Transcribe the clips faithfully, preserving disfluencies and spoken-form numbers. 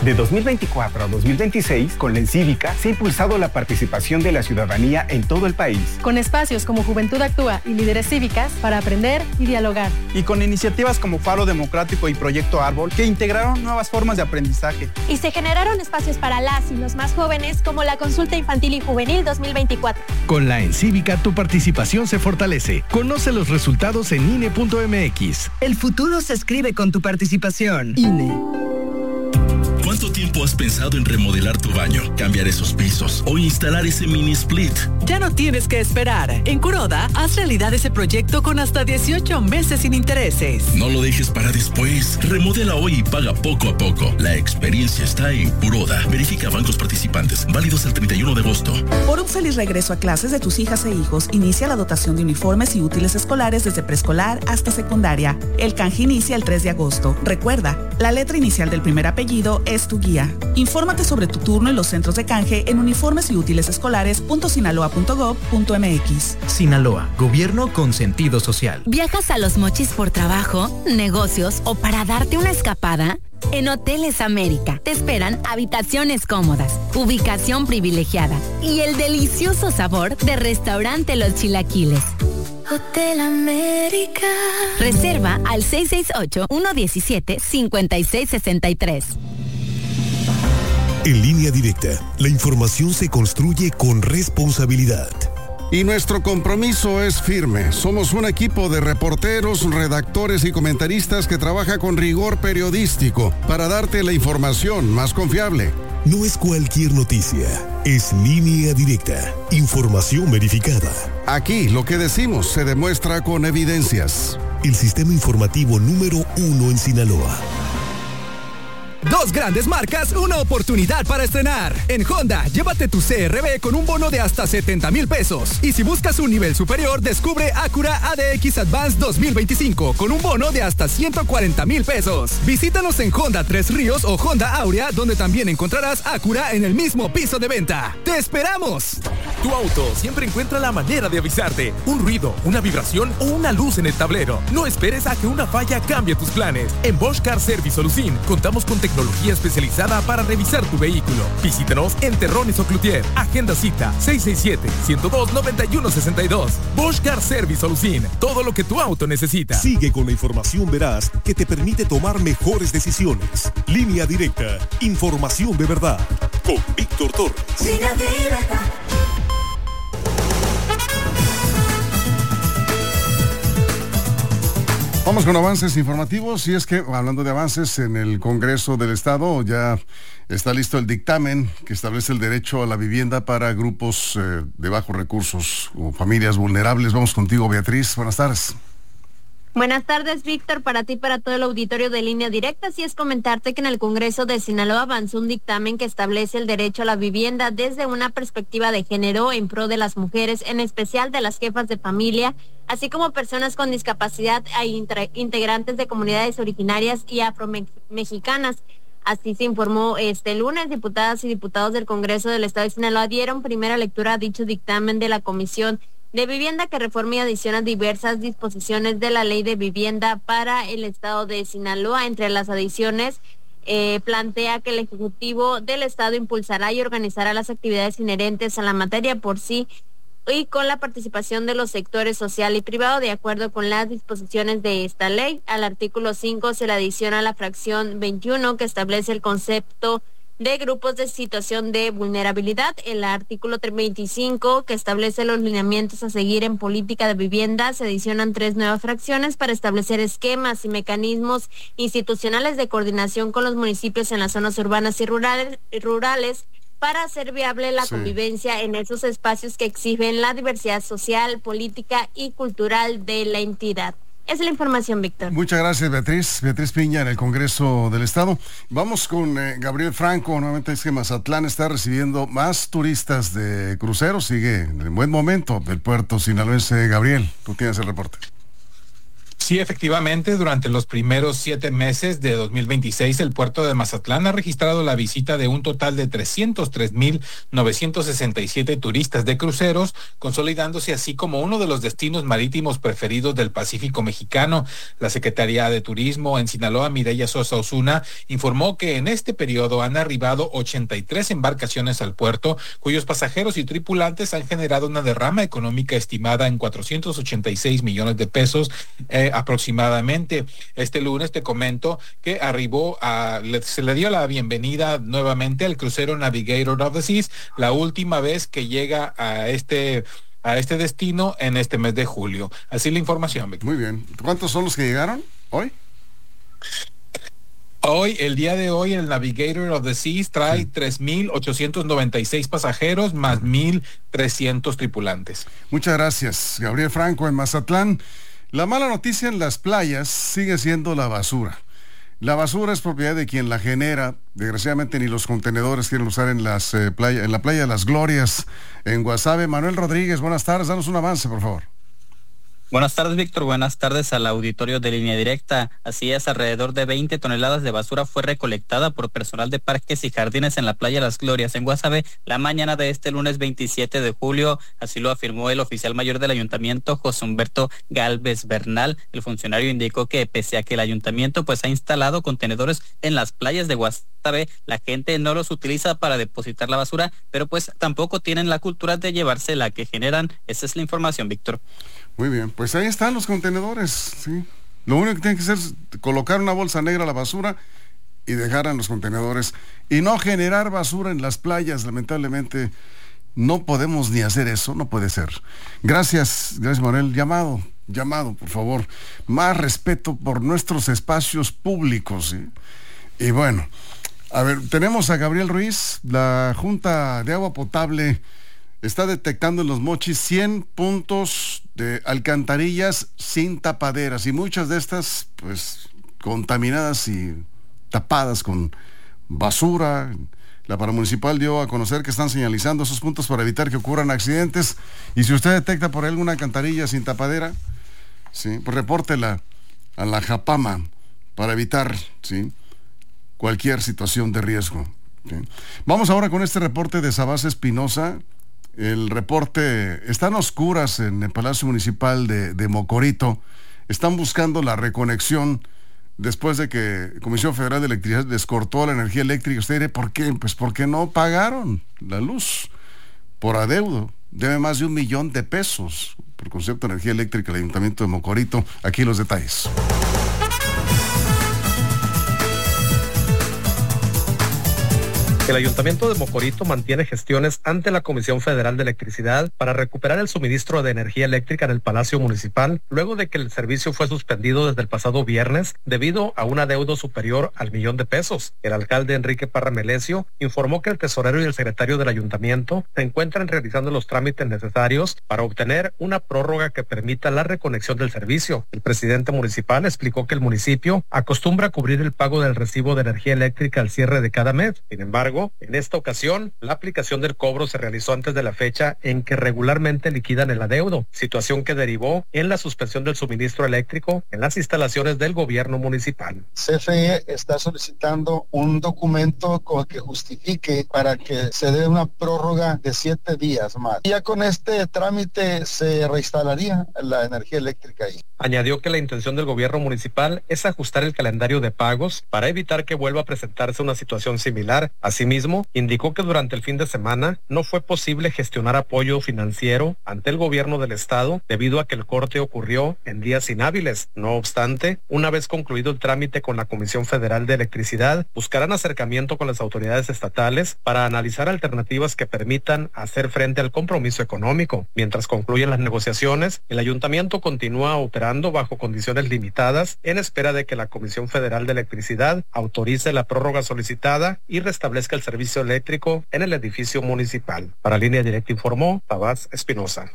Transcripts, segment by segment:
De dos mil veinticuatro a dos mil veintiséis, con la Encívica, se ha impulsado la participación de la ciudadanía en todo el país. Con espacios como Juventud Actúa y Líderes Cívicas para aprender y dialogar. Y con iniciativas como Faro Democrático y Proyecto Árbol, que integraron nuevas formas de aprendizaje. Y se generaron espacios para las y los más jóvenes, como la Consulta Infantil y Juvenil dos mil veinticuatro. Con la Encívica, tu participación se fortalece. Conoce los resultados en I N E punto M X. El futuro se escribe con tu participación. I N E. ¿Cuánto tiempo has pensado en remodelar tu baño, cambiar esos pisos o instalar ese mini split? Ya no tienes que esperar. En Kuroda, haz realidad ese proyecto con hasta dieciocho meses sin intereses. No lo dejes para después. Remodela hoy y paga poco a poco. La experiencia está en Kuroda. Verifica bancos participantes. Válidos el treinta y uno de agosto. Por un feliz regreso a clases de tus hijas e hijos, inicia la dotación de uniformes y útiles escolares desde preescolar hasta secundaria. El canje inicia el tres de agosto. Recuerda, la letra inicial del primer apellido es tu guía. Infórmate sobre tu turno en los centros de canje en uniformes y útiles escolares punto sinaloa punto gob punto m x. Sinaloa, gobierno con sentido social. ¿Viajas a Los Mochis por trabajo, negocios o para darte una escapada? En Hoteles América te esperan habitaciones cómodas, ubicación privilegiada y el delicioso sabor de restaurante Los Chilaquiles. Hotel América. Reserva al seis seis ocho, uno uno siete, cinco seis seis tres. En Línea Directa, la información se construye con responsabilidad. Y nuestro compromiso es firme. Somos un equipo de reporteros, redactores y comentaristas que trabaja con rigor periodístico para darte la información más confiable. No es cualquier noticia, es Línea Directa, información verificada. Aquí lo que decimos se demuestra con evidencias. El sistema informativo número uno en Sinaloa. Dos grandes marcas, una oportunidad para estrenar. En Honda, llévate tu C R V con un bono de hasta setenta mil pesos. Y si buscas un nivel superior, descubre Acura A D X Advance dos mil veinticinco con un bono de hasta ciento cuarenta mil pesos. Visítanos en Honda Tres Ríos o Honda Aurea, donde también encontrarás Acura en el mismo piso de venta. ¡Te esperamos! Tu auto siempre encuentra la manera de avisarte. Un ruido, una vibración o una luz en el tablero. No esperes a que una falla cambie tus planes. En Bosch Car Service Solución contamos con tecnología especializada para revisar tu vehículo. Visítanos en Terrones o Cloutier. Agenda cita seis seis siete, uno cero dos, nueve uno seis dos. Bosch Car Service Solución. Todo lo que tu auto necesita. Sigue con la información veraz que te permite tomar mejores decisiones. Línea Directa. Información de verdad. Con Víctor Torres. Línea Directa. Vamos con avances informativos, y es que, hablando de avances, en el Congreso del Estado ya está listo el dictamen que establece el derecho a la vivienda para grupos eh, de bajos recursos o familias vulnerables. Vamos contigo, Beatriz. Buenas tardes. Buenas tardes, Víctor, para ti y para todo el auditorio de Línea Directa. Así es, comentarte que en el Congreso de Sinaloa avanzó un dictamen que establece el derecho a la vivienda desde una perspectiva de género en pro de las mujeres, en especial de las jefas de familia, así como personas con discapacidad e integrantes de comunidades originarias y afromexicanas. Así se informó este lunes. Diputadas y diputados del Congreso del Estado de Sinaloa dieron primera lectura a dicho dictamen de la Comisión de Vivienda, que reforma y adiciona diversas disposiciones de la Ley de Vivienda para el Estado de Sinaloa. Entre las adiciones, eh, plantea que el Ejecutivo del Estado impulsará y organizará las actividades inherentes a la materia por sí y con la participación de los sectores social y privado, de acuerdo con las disposiciones de esta ley. Al artículo cinco se le adiciona la fracción veintiuno, que establece el concepto de grupos de situación de vulnerabilidad. El artículo veinticinco, que establece los lineamientos a seguir en política de vivienda, se adicionan tres nuevas fracciones para establecer esquemas y mecanismos institucionales de coordinación con los municipios en las zonas urbanas y rurales, rurales para hacer viable la sí. convivencia en esos espacios que exhiben la diversidad social, política y cultural de la entidad. Esa es la información, Víctor. Muchas gracias, Beatriz. Beatriz Piña, en el Congreso del Estado. Vamos con eh, Gabriel Franco. Nuevamente es que Mazatlán está recibiendo más turistas de cruceros. Sigue en buen momento el puerto sinaloense. Gabriel, tú tienes el reporte. Sí, efectivamente, durante los primeros siete meses de dos mil veintiséis, el puerto de Mazatlán ha registrado la visita de un total de trescientos tres mil novecientos sesenta y siete turistas de cruceros, consolidándose así como uno de los destinos marítimos preferidos del Pacífico mexicano. La Secretaría de Turismo en Sinaloa, Mireya Sosa Osuna, informó que en este periodo han arribado ochenta y tres embarcaciones al puerto, cuyos pasajeros y tripulantes han generado una derrama económica estimada en cuatrocientos ochenta y seis millones de pesos eh, aproximadamente. Este lunes te comento que arribó a, le, se le dio la bienvenida nuevamente al crucero Navigator of the Seas, la última vez que llega a este a este destino en este mes de julio. Así la información, Víctor. Muy bien. ¿Cuántos son los que llegaron hoy? Hoy, el día de hoy, el Navigator of the Seas trae sí. tres mil ochocientos noventa y seis pasajeros más mil trescientos tripulantes. Muchas gracias, Gabriel Franco en Mazatlán. La mala noticia en las playas sigue siendo la basura. La basura es propiedad de quien la genera. Desgraciadamente ni los contenedores quieren usar en las eh, playa, en la playa de Las Glorias, en Guasave. Manuel Rodríguez, buenas tardes. Danos un avance, por favor. Buenas tardes, Víctor. Buenas tardes al auditorio de Línea Directa. Así es, alrededor de veinte toneladas de basura fue recolectada por personal de parques y jardines en la playa Las Glorias, en Guasave, la mañana de este lunes veintisiete de julio. Así lo afirmó el oficial mayor del ayuntamiento, José Humberto Galvez Bernal. El funcionario indicó que pese a que el ayuntamiento pues ha instalado contenedores en las playas de Guasave, la gente no los utiliza para depositar la basura, pero pues tampoco tienen la cultura de llevarse la que generan. Esa es la información, Víctor. Muy bien, pues ahí están los contenedores, sí. Lo único que tienen que hacer es colocar una bolsa negra a la basura y dejarla en los contenedores y no generar basura en las playas. Lamentablemente no podemos ni hacer eso, no puede ser. Gracias, gracias Manuel. Llamado, llamado, por favor. Más respeto por nuestros espacios públicos, ¿sí? Y bueno, a ver, tenemos a Gabriel Ruiz. La Junta de Agua Potable está detectando en Los Mochis cien puntos de alcantarillas sin tapaderas y muchas de estas pues contaminadas y tapadas con basura. La paramunicipal dio a conocer que están señalizando esos puntos para evitar que ocurran accidentes, y si usted detecta por ahí alguna alcantarilla sin tapadera, sí, pues repórtela a la Japama para evitar, sí, cualquier situación de riesgo, ¿sí? Vamos ahora con este reporte de Sabás Espinosa. El reporte: están oscuras en el Palacio Municipal de, de Mocorito. Están buscando la reconexión después de que Comisión Federal de Electricidad les cortó la energía eléctrica. Usted dirá, ¿por qué? Pues porque no pagaron la luz por adeudo. Debe más de un millón de pesos por concepto de energía eléctrica al Ayuntamiento de Mocorito. Aquí los detalles. El Ayuntamiento de Mocorito mantiene gestiones ante la Comisión Federal de Electricidad para recuperar el suministro de energía eléctrica en el Palacio Municipal, luego de que el servicio fue suspendido desde el pasado viernes debido a un adeudo superior al millón de pesos. El alcalde Enrique Parra Melesio informó que el tesorero y el secretario del ayuntamiento se encuentran realizando los trámites necesarios para obtener una prórroga que permita la reconexión del servicio. El presidente municipal explicó que el municipio acostumbra a cubrir el pago del recibo de energía eléctrica al cierre de cada mes. Sin embargo, en esta ocasión, la aplicación del cobro se realizó antes de la fecha en que regularmente liquidan el adeudo, situación que derivó en la suspensión del suministro eléctrico en las instalaciones del gobierno municipal. C F E está solicitando un documento que justifique para que se dé una prórroga de siete días más. Ya con este trámite se reinstalaría la energía eléctrica ahí. Añadió que la intención del gobierno municipal es ajustar el calendario de pagos para evitar que vuelva a presentarse una situación similar. Asimismo, indicó que durante el fin de semana no fue posible gestionar apoyo financiero ante el gobierno del estado debido a que el corte ocurrió en días inhábiles. No obstante, una vez concluido el trámite con la Comisión Federal de Electricidad, buscarán acercamiento con las autoridades estatales para analizar alternativas que permitan hacer frente al compromiso económico. Mientras concluyen las negociaciones, el ayuntamiento continúa operando bajo condiciones limitadas en espera de que la Comisión Federal de Electricidad autorice la prórroga solicitada y restablezca el servicio eléctrico en el edificio municipal. Para Línea Directa informó Sabás Espinosa.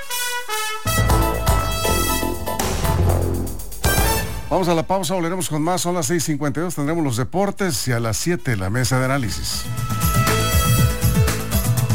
Vamos a la pausa, volveremos con más. Son las seis cincuenta y dos, tendremos los deportes y a las siete la mesa de análisis.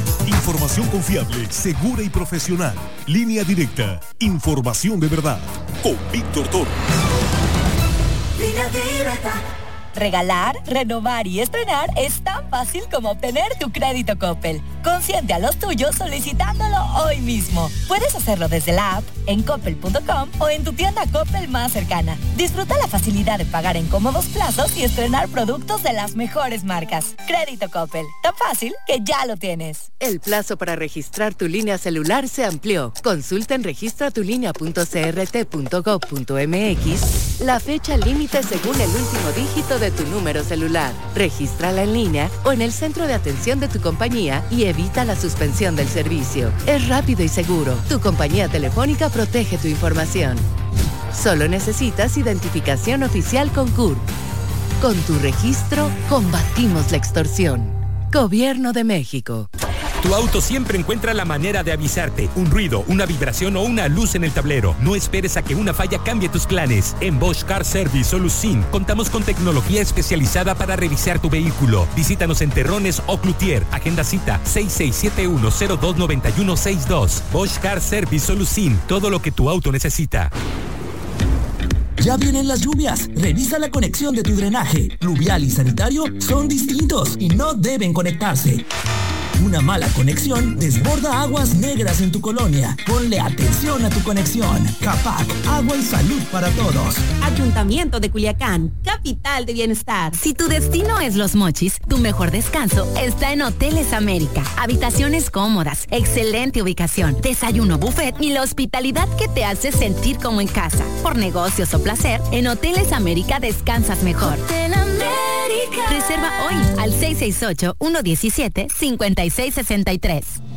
Información confiable, segura y profesional. Línea Directa. Información de verdad. Con Víctor Toro. Línea Directa. Regalar, renovar y estrenar es tan fácil como obtener tu crédito Coppel. Consiente a los tuyos solicitándolo hoy mismo. Puedes hacerlo desde la app, en coppel punto com o en tu tienda Coppel más cercana. Disfruta la facilidad de pagar en cómodos plazos y estrenar productos de las mejores marcas. Crédito Coppel, tan fácil que ya lo tienes. El plazo para registrar tu línea celular se amplió. Consulta en registra tu línea punto c r t punto gov punto m x la fecha límite según el último dígito de tu número celular. Regístrala en línea o en el centro de atención de tu compañía y evita la suspensión del servicio. Es rápido y seguro. Tu compañía telefónica protege tu información. Solo necesitas identificación oficial con C U R P. Con tu registro, combatimos la extorsión. Gobierno de México. Tu auto siempre encuentra la manera de avisarte. Un ruido, una vibración o una luz en el tablero. No esperes a que una falla cambie tus planes. En Bosch Car Service Solución contamos con tecnología especializada para revisar tu vehículo. Visítanos en Terrones o Cloutier. Agenda cita seis seis siete uno cero dos nueve uno seis dos. Bosch Car Service Solución. Todo lo que tu auto necesita. Ya vienen las lluvias. Revisa la conexión de tu drenaje. Pluvial y sanitario son distintos y no deben conectarse. Una mala conexión desborda aguas negras en tu colonia. Ponle atención a tu conexión. Capac, agua y salud para todos. Ayuntamiento de Culiacán, capital de bienestar. Si tu destino es Los Mochis, tu mejor descanso está en Hoteles América. Habitaciones cómodas, excelente ubicación, desayuno buffet y la hospitalidad que te hace sentir como en casa. Por negocios o placer, en Hoteles América descansas mejor. Hotel América. Reserva hoy al seis seis ocho, uno uno siete, cinco seis seis tres.